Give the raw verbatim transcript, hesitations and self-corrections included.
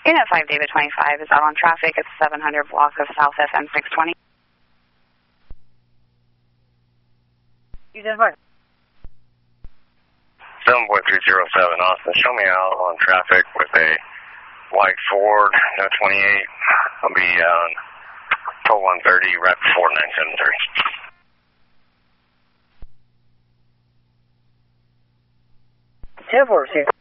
Unit five, David twenty-five is out on traffic at seven hundred block of South F M six twenty. Unit five. seven point three zero seven, Austin. Show me out on traffic with a white Ford, no twenty-eight. I'll be on twelve one thirty, right before nine seven three. ten four,